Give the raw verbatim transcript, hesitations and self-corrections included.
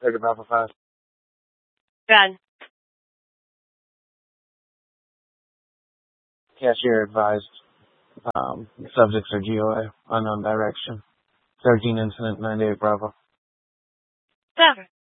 Take it Alpha five. Gun. Cashier advised. Um, subjects are G O A, unknown direction. thirteen incident, ninety-eight Bravo. Seven.